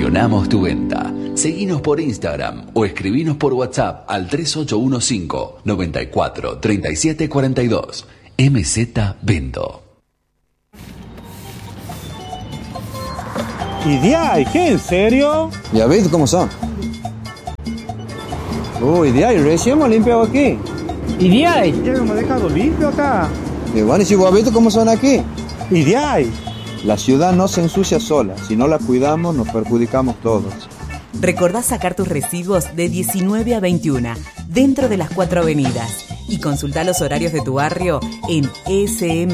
Gestionamos tu venta. Seguinos por Instagram o escribinos por WhatsApp al 3815 94 37 42. MZ Vendo. ¿Y de qué? ¿En serio? Ya ves cómo son. Uy, recién hemos limpiado aquí. ¿Y ya hemos dejado limpio acá? Y bueno, ¿y si vos has visto cómo son aquí? ¿Y de La ciudad no se ensucia sola. Si no la cuidamos, nos perjudicamos todos. Recordá sacar tus residuos de 19 a 21 dentro de las 4 avenidas y consultá los horarios de tu barrio en SM